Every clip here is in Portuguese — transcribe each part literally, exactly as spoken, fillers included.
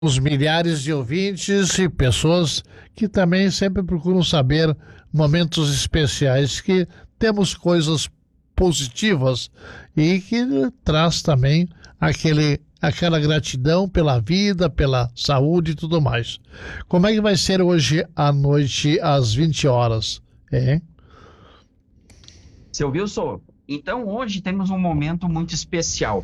os milhares de ouvintes e pessoas que também sempre procuram saber momentos especiais, que temos coisas positivas e que traz também aquele, aquela gratidão pela vida, pela saúde e tudo mais. Como é que vai ser hoje à noite às vinte horas? É? Seu Wilson, então hoje temos um momento muito especial.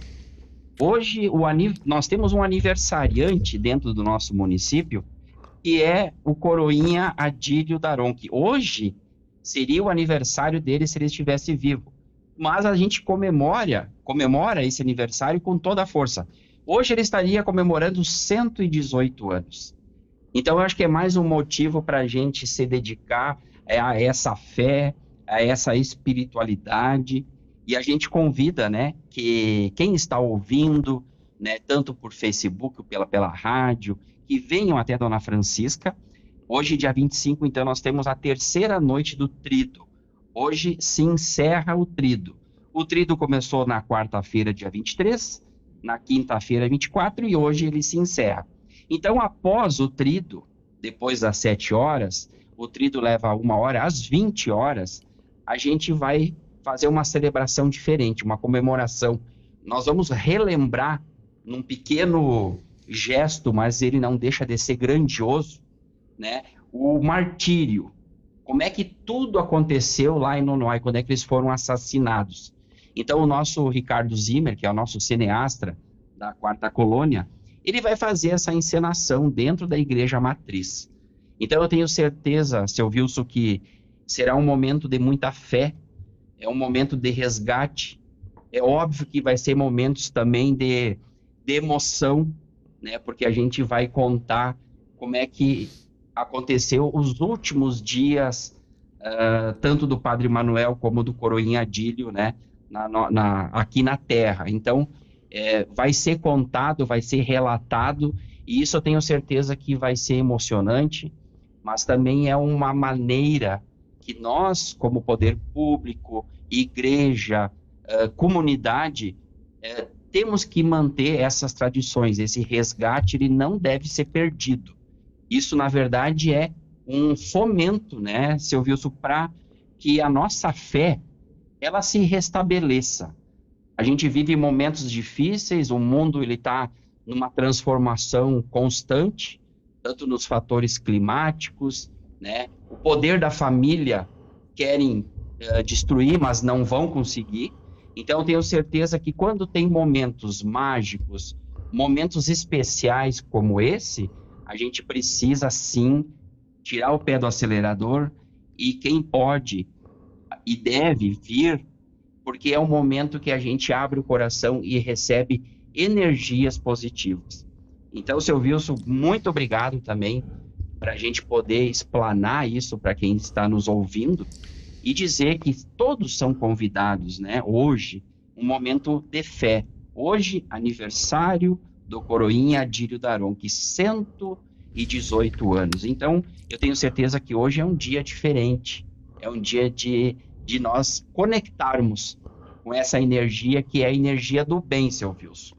Hoje o, nós temos um aniversariante dentro do nosso município, que é o Coroinha Adílio Daron, que hoje seria o aniversário dele se ele estivesse vivo. Mas a gente comemora, comemora esse aniversário com toda a força. Hoje ele estaria comemorando cento e dezoito anos. Então eu acho que é mais um motivo para a gente se dedicar a essa fé, a essa espiritualidade. E a gente convida, né, que quem está ouvindo, né, tanto por Facebook, pela, pela rádio, que venham até Dona Francisca. Hoje, dia vinte e cinco, então, nós temos a terceira noite do Tríduo. Hoje se encerra o Tríduo. O Tríduo começou na quarta-feira, dia vinte e três, na quinta-feira, vinte e quatro, e hoje ele se encerra. Então, após o Tríduo, depois das sete horas, o Tríduo leva uma hora, às vinte horas, a gente vai fazer uma celebração diferente, uma comemoração. Nós vamos relembrar num pequeno gesto, mas ele não deixa de ser grandioso, né? O martírio. Como é que tudo aconteceu lá em Nonoai, quando é que eles foram assassinados. Então o nosso Ricardo Zimmer, que é o nosso cineasta da Quarta Colônia, ele vai fazer essa encenação dentro da Igreja Matriz. Então eu tenho certeza, seu Wilson, que será um momento de muita fé, é um momento de resgate. É óbvio que vai ser momentos também de, de emoção, né? Porque a gente vai contar como é que aconteceu os últimos dias, uh, tanto do Padre Manuel como do Coroinha Adílio, né? Na, na, aqui na Terra. Então, é, vai ser contado, vai ser relatado, e isso eu tenho certeza que vai ser emocionante, mas também é uma maneira que nós, como poder público, igreja, uh, comunidade, uh, temos que manter essas tradições. Esse resgate, ele não deve ser perdido. Isso, na verdade, é um fomento, né, seu Wilson, para que a nossa fé, ela se restabeleça. A gente vive momentos difíceis, o mundo está numa transformação constante, tanto nos fatores climáticos, né? O poder da família querem uh, destruir, mas não vão conseguir. Então, eu tenho certeza que quando tem momentos mágicos, momentos especiais como esse, a gente precisa, sim, tirar o pé do acelerador, e quem pode e deve vir, porque é um momento que a gente abre o coração e recebe energias positivas. Então, seu Wilson, muito obrigado também, para a gente poder explanar isso para quem está nos ouvindo e dizer que todos são convidados, né? Hoje, um momento de fé. Hoje, aniversário do Coroinha Adílio Daron, que cento e dezoito anos. Então, eu tenho certeza que hoje é um dia diferente. É um dia de, de nós conectarmos com essa energia, que é a energia do bem, seu Wilson.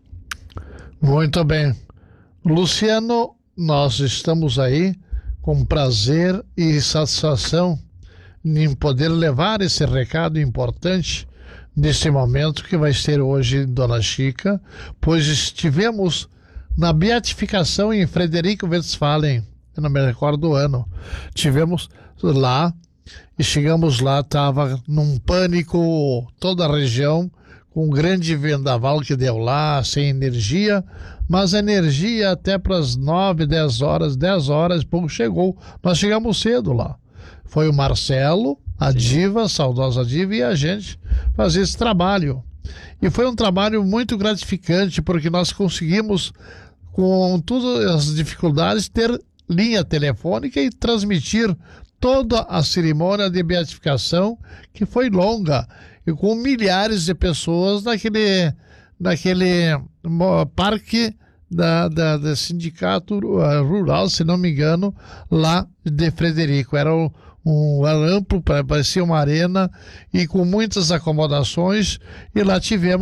Muito bem. Luciano, nós estamos aí com prazer e satisfação em poder levar esse recado importante nesse momento que vai ser hoje em Dona Chica, pois estivemos na beatificação em Frederico Westphalen, eu não me recordo do ano. Tivemos lá e chegamos lá, estava num pânico toda a região, com um grande vendaval que deu lá, sem energia, mas a energia até para as nove, dez horas, dez horas, pouco chegou. Nós chegamos cedo lá. Foi o Marcelo, a Sim. Diva, a saudosa Diva, e a gente fazer esse trabalho. E foi um trabalho muito gratificante, porque nós conseguimos, com todas as dificuldades, ter linha telefônica e transmitir toda a cerimônia de beatificação, que foi longa, e com milhares de pessoas naquele, naquele parque da, da, da sindicato rural, se não me engano, lá de Frederico. Era um, um era amplo, parecia uma arena, e com muitas acomodações, e lá tivemos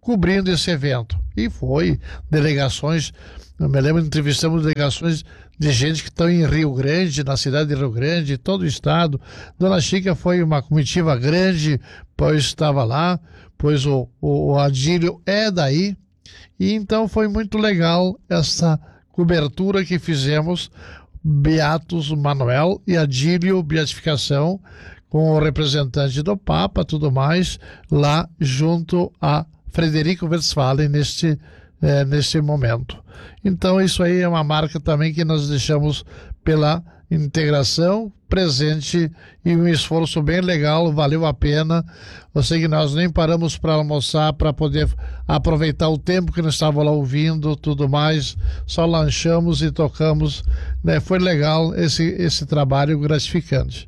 cobrindo esse evento. E foi delegações, eu me lembro, entrevistamos delegações de gente que estão em Rio Grande, na cidade de Rio Grande, todo o estado. Dona Chica foi uma comitiva grande, pois estava lá, pois o, o, o Adílio é daí. E então foi muito legal essa cobertura que fizemos, Beatos Manuel e Adílio Beatificação, com o representante do Papa, tudo mais, lá junto a Frederico Westphalen neste, eh, neste momento. Então isso aí é uma marca também que nós deixamos pela integração presente e um esforço bem legal, valeu a pena. Eu sei que nós nem paramos para almoçar, para poder aproveitar o tempo que nós estávamos lá ouvindo, tudo mais, só lanchamos e tocamos, né? Foi legal esse, esse trabalho gratificante.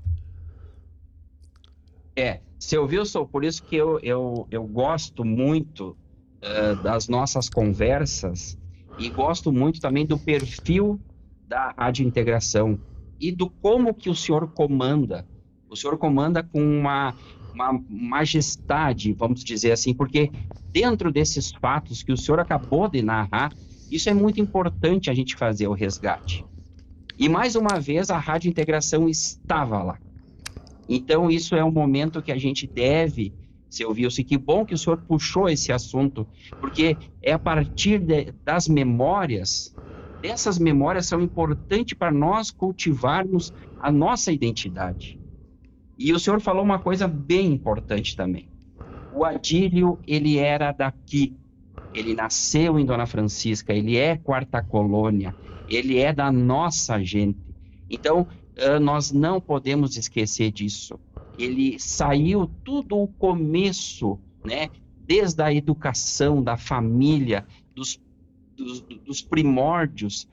É, seu Wilson, por isso que eu, eu, eu gosto muito uh, das nossas conversas e gosto muito também do perfil da Rádio Integração e do como que o senhor comanda. O senhor comanda com uma, uma majestade, vamos dizer assim, porque dentro desses fatos que o senhor acabou de narrar, isso é muito importante a gente fazer o resgate. E mais uma vez a Rádio Integração estava lá. Então, isso é um momento que a gente deve, seu Wilson, que bom que o senhor puxou esse assunto, porque é a partir de, das memórias, dessas memórias são importantes para nós cultivarmos a nossa identidade. E o senhor falou uma coisa bem importante também. O Adílio, ele era daqui, ele nasceu em Dona Francisca, ele é quarta colônia, ele é da nossa gente. Então, Uh, nós não podemos esquecer disso. Ele saiu tudo o começo, né? Desde a educação, da família, dos, dos, dos primórdios.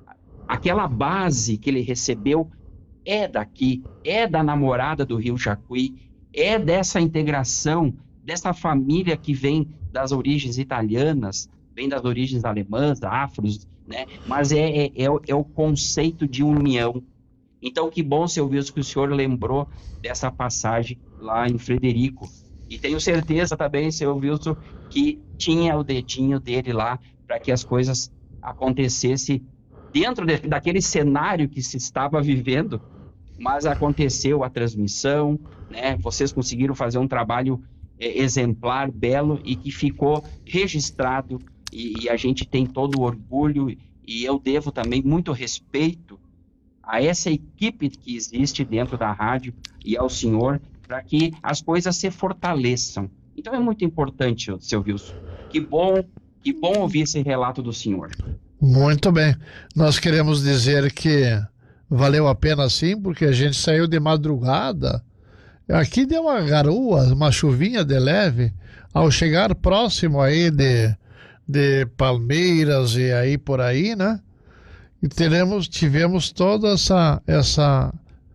Aquela base que ele recebeu é daqui, é da namorada do Rio Jacuí, é dessa integração, dessa família que vem das origens italianas, vem das origens alemãs, afros, né? Mas é, é, é, é o conceito de união. Então, que bom, seu Wilson, que o senhor lembrou dessa passagem lá em Frederico. E tenho certeza também, seu Wilson, que tinha o dedinho dele lá para que as coisas acontecessem dentro de, daquele cenário que se estava vivendo, mas aconteceu a transmissão, né? Vocês conseguiram fazer um trabalho é, exemplar, belo e que ficou registrado e, e a gente tem todo o orgulho e eu devo também muito respeito a essa equipe que existe dentro da rádio e ao senhor, para que as coisas se fortaleçam. Então é muito importante, seu Wilson. Que bom, que bom ouvir esse relato do senhor. Muito bem. Nós queremos dizer que valeu a pena sim, porque a gente saiu de madrugada. Aqui deu uma garoa, uma chuvinha de leve. Ao chegar próximo aí de, de Palmeiras e aí por aí, né? E teremos, tivemos toda essa, essa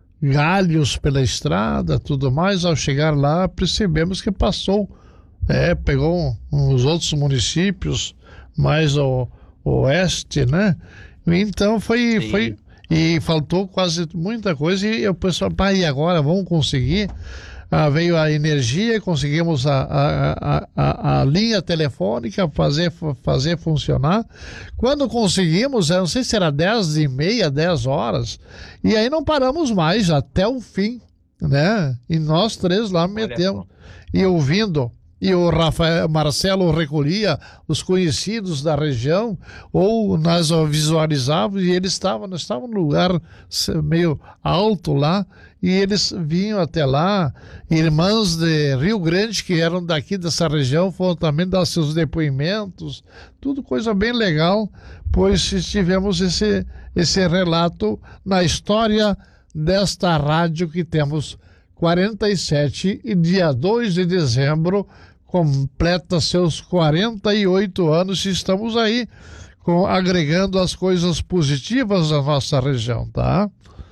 galhos pela estrada, tudo mais. Ao chegar lá, percebemos que passou, é, pegou uns outros municípios mais ao oeste, né? Então foi, foi e faltou quase muita coisa e o pessoal, pá, e agora vamos conseguir? Ah, veio a energia, conseguimos a, a, a, a linha telefônica fazer, fazer funcionar. Quando conseguimos, eu não sei se era dez e meia, dez horas, e aí não paramos mais até o fim, né? E nós três lá metemos, e ouvindo, e o Rafael Marcelo recolhia os conhecidos da região, ou nós visualizávamos, e eles estavam, nós estávamos num lugar meio alto lá, e eles vinham até lá, irmãs de Rio Grande, que eram daqui dessa região, foram também dar seus depoimentos, tudo coisa bem legal, pois tivemos esse, esse relato na história desta rádio que temos quarenta e sete, e dia dois de dezembro completa seus quarenta e oito anos e estamos aí com, agregando as coisas positivas da nossa região, tá?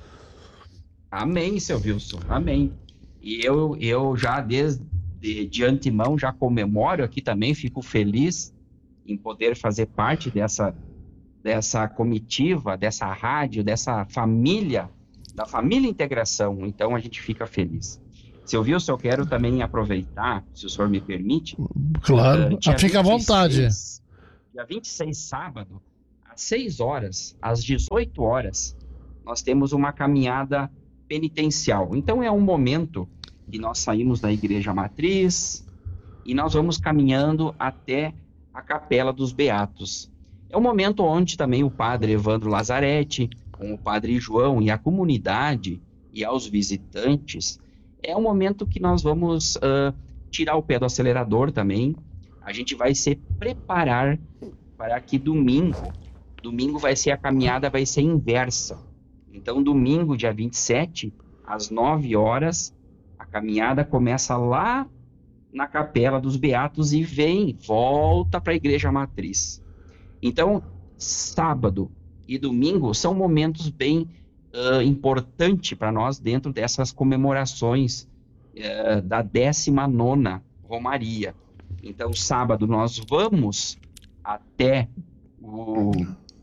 Amém, seu Wilson, amém. E eu, eu já desde de, de antemão já comemoro aqui também, fico feliz em poder fazer parte dessa, dessa comitiva, dessa rádio, dessa família, da família Integração. Então a gente fica feliz. Seu Wilson, eu quero também aproveitar, se o senhor me permite. Claro, uh, fica à vontade. Dia vinte e seis, sábado, às seis horas, às dezoito horas, nós temos uma caminhada penitencial. Então é um momento que nós saímos da Igreja Matriz e nós vamos caminhando até a Capela dos Beatos. É um momento onde também o padre Evandro Lazzaretti, com o padre João e a comunidade e aos visitantes, é um momento que nós vamos uh, tirar o pé do acelerador também. A gente vai se preparar para que domingo, domingo vai ser a caminhada, vai ser inversa. Então, domingo, dia vinte e sete, às nove horas, a caminhada começa lá na Capela dos Beatos e vem, volta para a Igreja Matriz. Então, sábado e domingo são momentos bem uh, importantes para nós dentro dessas comemorações uh, da décima nona Romaria. Então, sábado nós vamos até o,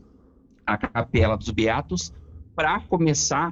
a Capela dos Beatos para começar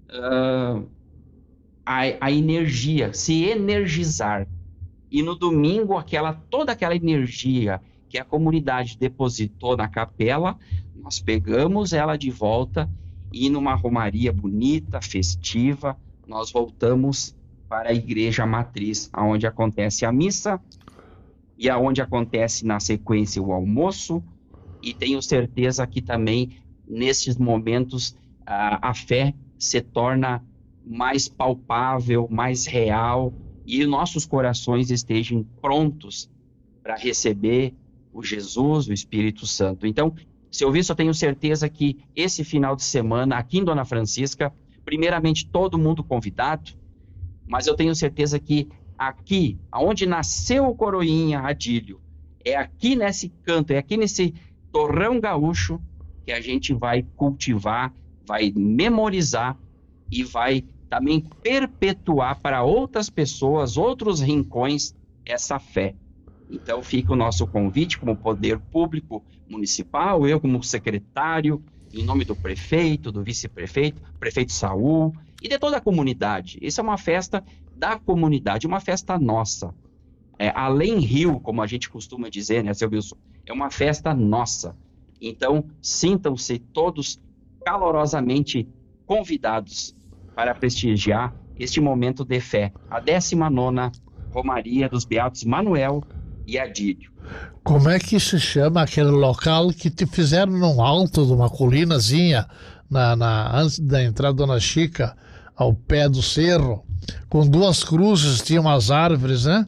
uh, a, a energia, se energizar. E no domingo, aquela, toda aquela energia que a comunidade depositou na capela, nós pegamos ela de volta e numa romaria bonita, festiva, nós voltamos para a Igreja Matriz, onde acontece a missa e aonde acontece na sequência o almoço, e tenho certeza que também nesses momentos a, a fé se torna mais palpável, mais real, e nossos corações estejam prontos para receber o Jesus, o Espírito Santo. Então, se eu vi, só tenho certeza que esse final de semana, aqui em Dona Francisca, primeiramente todo mundo convidado, mas eu tenho certeza que aqui, onde nasceu o Coroinha Adílio, é aqui nesse canto, é aqui nesse torrão gaúcho que a gente vai cultivar, vai memorizar e vai também perpetuar para outras pessoas, outros rincões, essa fé. Então fica o nosso convite como poder público municipal, eu como secretário, em nome do prefeito, do vice-prefeito, prefeito Saul e de toda a comunidade. Isso é uma festa da comunidade, uma festa nossa. É, além Rio, como a gente costuma dizer, né, seu Wilson? É uma festa nossa. Então, sintam-se todos calorosamente convidados para prestigiar este momento de fé, a décima nona Romaria dos Beatos Manuel e Adílio. Como é que se chama aquele local que te fizeram num alto de uma colinazinha, na, na, antes da entrada da Dona Chica, ao pé do cerro, com duas cruzes, tinha umas árvores, né?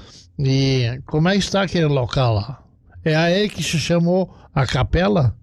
E como é que está aquele local lá? É aí que se chamou a capela?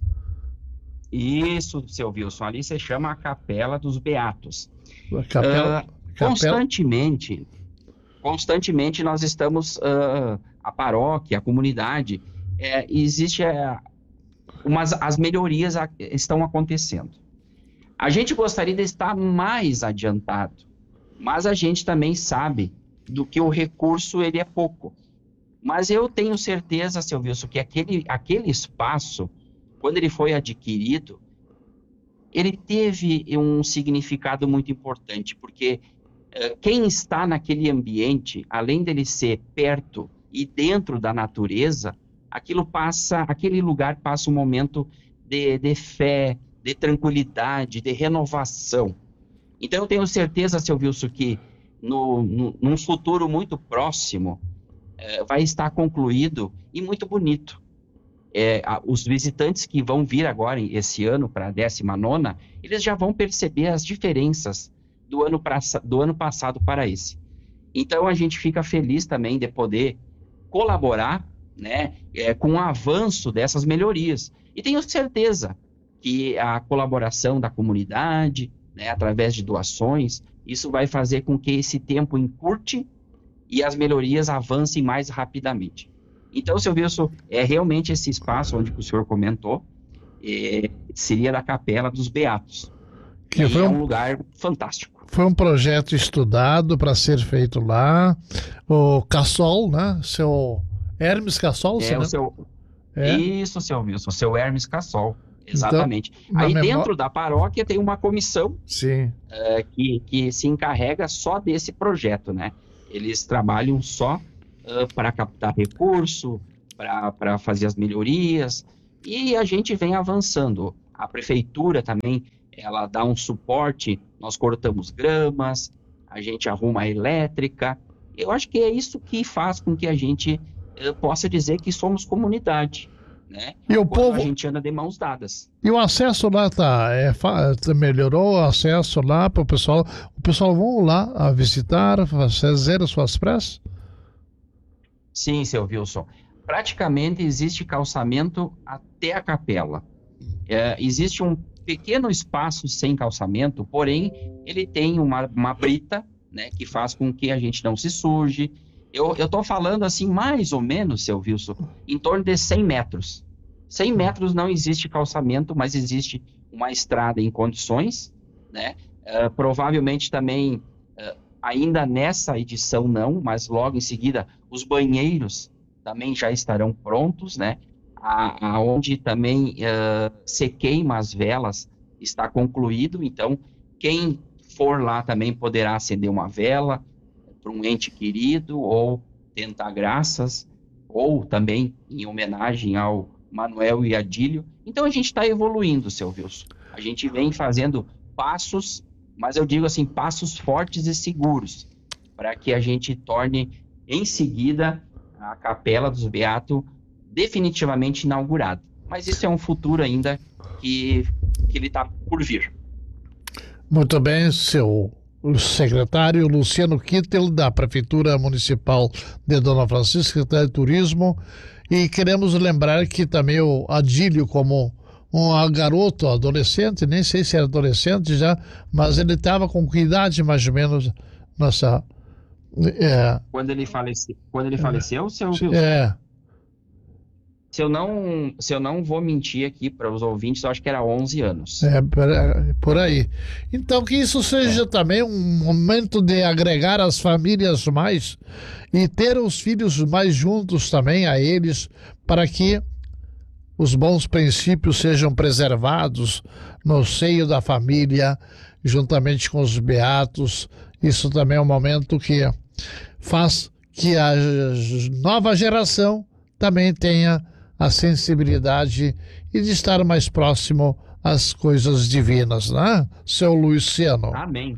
Isso, seu Wilson, ali se chama a Capela dos Beatos. A capela, uh, capela... Constantemente, constantemente nós estamos, uh, a paróquia, a comunidade, é, existe, é, umas, as melhorias a, estão acontecendo. A gente gostaria de estar mais adiantado, mas a gente também sabe do que o recurso ele é pouco. Mas eu tenho certeza, seu Wilson, que aquele, aquele espaço, quando ele foi adquirido, ele teve um significado muito importante, porque uh, quem está naquele ambiente, além dele ser perto e dentro da natureza, aquilo passa, aquele lugar passa um momento de, de fé, de tranquilidade, de renovação. Então eu tenho certeza, seu Wilson, que no, no, num futuro muito próximo uh, vai estar concluído e muito bonito. É, os visitantes que vão vir agora esse ano para a décima nona, eles já vão perceber as diferenças do ano, pra, do ano passado para esse. Então a gente fica feliz também de poder colaborar, né, é, com o avanço dessas melhorias. E tenho certeza que a colaboração da comunidade, né, através de doações, isso vai fazer com que esse tempo encurte e as melhorias avancem mais rapidamente. Então, seu Wilson, é realmente esse espaço onde o senhor comentou, é, seria da Capela dos Beatos. Que foi um, é um lugar fantástico. Foi um projeto estudado para ser feito lá. O Cassol, né? Seu Hermes Cassol, é, o seu... é? Isso, seu Wilson, seu Hermes Cassol. Exatamente. Então, Aí memória... dentro da paróquia tem uma comissão Sim. Uh, que, que se encarrega só desse projeto, né? Eles trabalham só uh, para captar recurso, para fazer as melhorias, e a gente vem avançando. A prefeitura também, ela dá um suporte, nós cortamos gramas, a gente arruma a elétrica. Eu acho que é isso que faz com que a gente uh, possa dizer que somos comunidade, né? E o Quando povo... a gente anda de mãos dadas. E o acesso lá tá, é, melhorou o acesso lá para o pessoal? O pessoal vão lá a visitar, fazer as suas preces? Sim, seu Wilson. Praticamente existe calçamento até a capela. É, existe um pequeno espaço sem calçamento, porém ele tem uma, uma brita, né, que faz com que a gente não se suje. Eu estou falando assim, mais ou menos, seu Wilson, em torno de cem metros. cem metros não existe calçamento, mas existe uma estrada em condições, né? Uh, provavelmente também, uh, ainda nessa edição não, mas logo em seguida, os banheiros também já estarão prontos, né? A, aonde também uh, se queima as velas está concluído, então quem for lá também poderá acender uma vela para um ente querido, ou tentar graças, ou também em homenagem ao Manuel e Adílio. Então a gente está evoluindo, seu Wilson. A gente vem fazendo passos, mas eu digo assim, passos fortes e seguros, para que a gente torne em seguida a Capela dos Beatos definitivamente inaugurada. Mas isso é um futuro ainda que, que ele está por vir. Muito bem, seu secretário Luciano Kittel, da Prefeitura Municipal de Dona Francisca, secretário de Turismo. E queremos lembrar que também o Adílio, como um garoto, adolescente, nem sei se era adolescente já, mas ele estava com que idade mais ou menos nessa... É, quando ele faleceu, quando ele faleceu, seu Wilson? É. Se eu não, se eu não vou mentir aqui para os ouvintes, eu acho que era onze anos. É, por aí. Então que isso seja é. também um momento de agregar as famílias mais e ter os filhos mais juntos também a eles, para que os bons princípios sejam preservados no seio da família, juntamente com os beatos. Isso também é um momento que faz que a nova geração também tenha a sensibilidade e de estar mais próximo às coisas divinas, né, seu Luciano? Amém.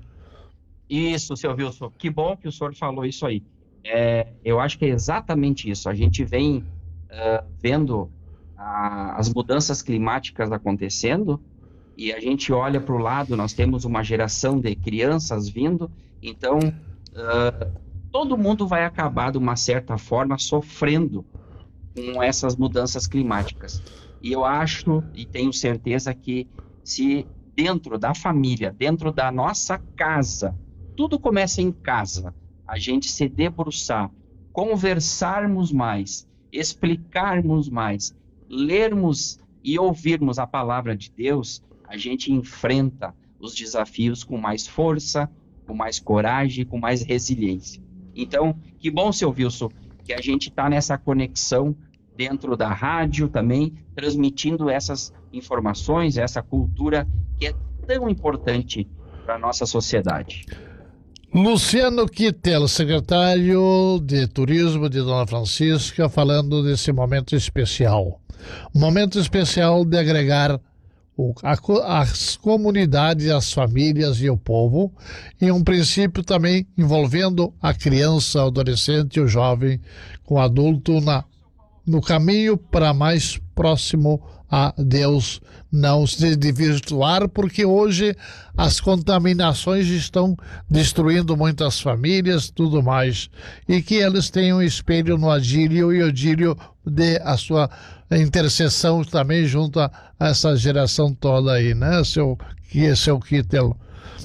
Isso, seu Wilson. Que bom que o senhor falou isso aí. É, eu acho que é exatamente isso. A gente vem uh, vendo a, as mudanças climáticas acontecendo e a gente olha para o lado, nós temos uma geração de crianças vindo, então uh, todo mundo vai acabar, de uma certa forma, sofrendo com essas mudanças climáticas. E eu acho e tenho certeza que se dentro da família, dentro da nossa casa, tudo começa em casa, a gente se debruçar, conversarmos mais, explicarmos mais, lermos e ouvirmos a palavra de Deus, a gente enfrenta os desafios com mais força, com mais coragem, com mais resiliência. Então, que bom, seu Wilson, que a gente está nessa conexão dentro da rádio também, transmitindo essas informações, essa cultura que é tão importante para a nossa sociedade. Luciano Kittel, secretário de Turismo de Dona Francisca, falando desse momento especial. Um momento especial de agregar o, a, as comunidades, as famílias e o povo, e um princípio também envolvendo a criança, o adolescente e o jovem com o adulto na, no caminho para mais próximo a Deus, não se desvirtuar, porque hoje as contaminações estão destruindo muitas famílias, tudo mais, e que eles tenham um espelho no Adílio e o Adílio dê a sua intercessão também junto a essa geração toda aí, né, seu, seu Kittel?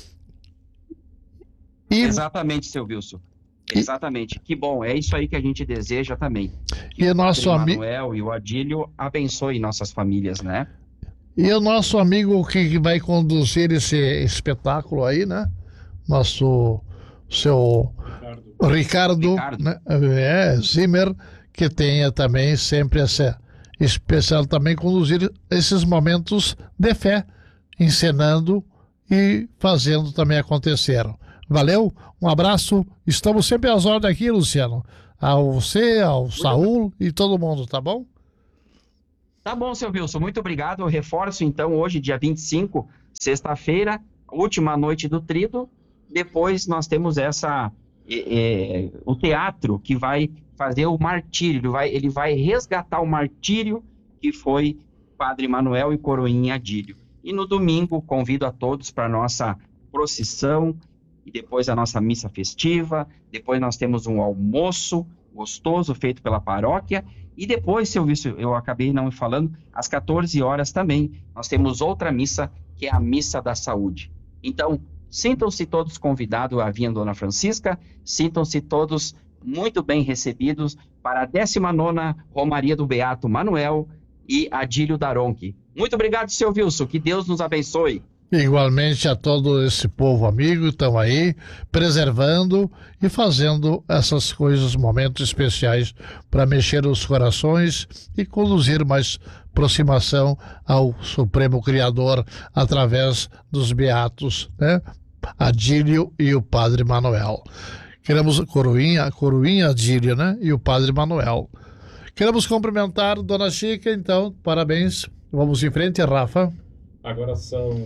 E... Exatamente, seu Wilson. Exatamente, que bom, é isso aí que a gente deseja também. Que e o nosso amigo Manuel e o Adílio abençoem nossas famílias, né? E o nosso amigo que vai conduzir esse espetáculo aí, né? Nosso, seu Ricardo, Ricardo. Né? É, Zimmer, que tenha também sempre essa especial também conduzir esses momentos de fé, encenando e fazendo também acontecer. Valeu, um abraço, estamos sempre às ordens aqui, Luciano, a você, ao Saul e todo mundo, tá bom? Tá bom, seu Wilson, muito obrigado. Eu reforço então hoje, dia vinte e cinco, sexta-feira, última noite do Tríduo. Depois nós temos essa é, é, o teatro que vai fazer o martírio, ele vai, ele vai resgatar o martírio que foi Padre Manuel e Coroinha Adílio. E no domingo convido a todos para a nossa procissão e depois a nossa missa festiva. Depois nós temos um almoço gostoso feito pela paróquia. E depois, seu Vício, eu acabei não falando, às quatorze horas também, nós temos outra missa, que é a Missa da Saúde. Então, sintam-se todos convidados a vir a Dona Francisca, sintam-se todos muito bem recebidos para a décima nona Romaria do Beato Manuel e Adílio Daronchi. Muito obrigado, seu Wilson, que Deus nos abençoe. Igualmente a todo esse povo amigo que estão aí, preservando e fazendo essas coisas, momentos especiais para mexer os corações e conduzir mais aproximação ao Supremo Criador através dos beatos, né? Adílio e o Padre Manuel. Queremos Coroinha, Coroinha Adílio, né? E o Padre Manuel. Queremos cumprimentar Dona Chica, então, parabéns. Vamos em frente, Rafa. Agora são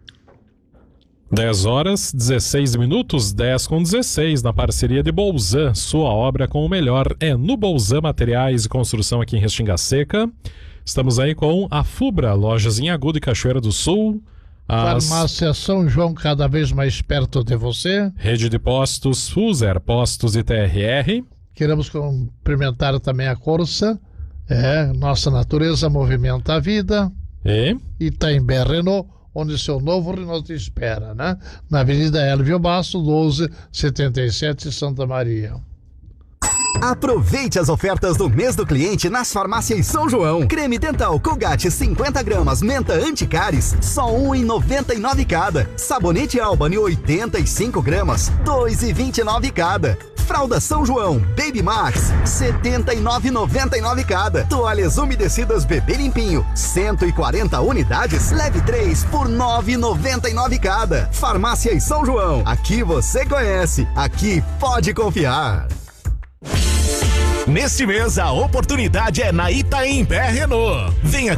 dez horas, dezesseis minutos, dez com dezesseis, na parceria de Bolzan. Sua obra com o melhor é no Bolzan Materiais e Construção aqui em Restinga Seca. Estamos aí com a Fubra, lojas em Agudo e Cachoeira do Sul. As... Farmácia São João, cada vez mais perto de você. Rede de postos, Fuser, Postos e T R R. Queremos cumprimentar também a Corsa. É, nossa natureza movimenta a vida. E? Itaimbé Renault, onde seu novo Renault te espera, né? Na Avenida Elvio Basso, doze setenta e sete, Santa Maria. Aproveite as ofertas do mês do cliente nas farmácias São João. Creme dental Colgate cinquenta gramas, menta anticáries, só um real e noventa e nove cada. Sabonete Albany oitenta e cinco gramas, dois reais e vinte e nove cada. Fralda São João Baby Max, setenta e nove reais e noventa e nove cada. Toalhas umedecidas Bebê Limpinho, cento e quarenta unidades, leve três por nove reais e noventa e nove cada. Farmácias São João, aqui você conhece, aqui pode confiar. Neste mês a oportunidade é na Itaimbé Renault. Venha